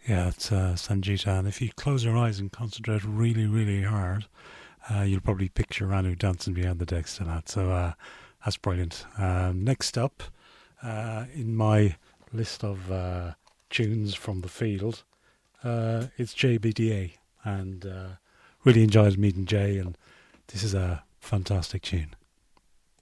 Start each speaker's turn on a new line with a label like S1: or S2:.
S1: Yeah, it's Sanjita, and if you close your eyes and concentrate really, really hard, you'll probably picture Ranu dancing behind the decks to that. So that's brilliant. Next up, in my list of tunes from the field, it's JBDA, and really enjoyed meeting Jay, and this is a fantastic tune.